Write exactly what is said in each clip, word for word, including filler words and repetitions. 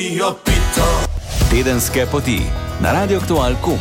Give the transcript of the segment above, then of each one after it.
Tedenske poti na Radio Aktual punkt com.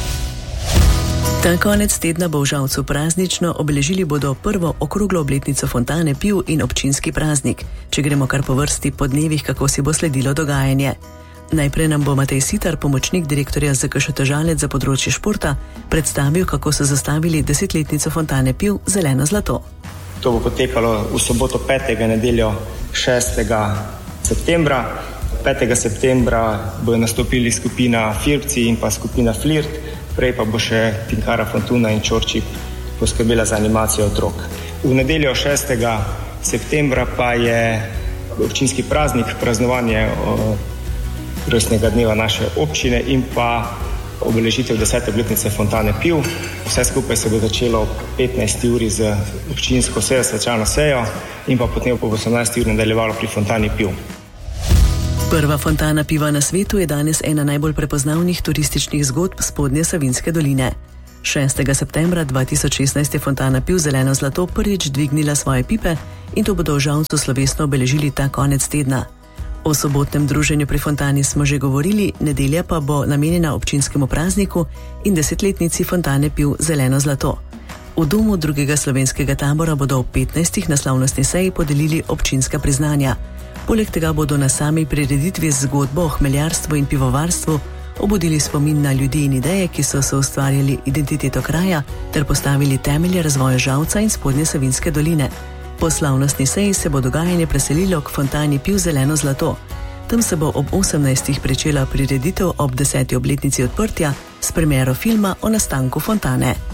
Ta konec tedna bo v Žalcu praznično, obeležili bodo prvo okroglo obletnico Fontane piv in občinski praznik. Če gremo kar po vrsti po dnevih, kako si bo sledilo dogajanje. Najprej nam bo Matej Sitar, pomočnik direktorja Z K Š T Žalec za področje športa, predstavil, kako so zastavili desetletnico Fontane piv Zeleno zlato. To bo potekalo v soboto petega nedeljo šestega septembra. petega septembra bojo nastopili skupina Firbci in pa skupina Flirt, prej pa bo še Tinkara Fontuna in Čorčip poskrbela za animacijo otrok. V nedeljo šestega septembra pa je občinski praznik, praznovanje rojstnega dneva naše občine in pa obeležitev desete obletnice Fontane piv. Vse skupaj se bo začelo ob petnajsti uri z občinsko sejo, svečano sejo in pa potem ob osemnajsti uri nadaljevalo pri Fontani piv. Prva fontana piva na svetu je danes ena najbolj prepoznavnih turističnih zgodb Spodnje Savinjske doline. šestega septembra dva tisoč šestnajst je Fontana piv Zeleno zlato prvič dvignila svoje pipe in to bodo v Žalcu slovesno obeležili ta konec tedna. O sobotnem druženju pri fontani smo že govorili, nedelja pa bo namenjena občinskemu prazniku in desetletnici Fontane piv Zeleno zlato. V domu drugega slovenskega tabora bodo ob petnajstih na slavnostni seji podelili občinska priznanja. Poleg tega bodo na sami prireditvi z zgodbo o hmeljarstvu in pivovarstvu obudili spomin na ljudi in ideje, ki so se ustvarjali identiteto kraja ter postavili temelje razvoja Žalca in Spodnje Savinjske doline. Po slavnostni seji se bo dogajanje preselilo k Fontani piv Zeleno zlato. Tam se bo ob osemnajstih pričela prireditev ob deseti obletnici odprtja s premiero filma o nastanku fontane.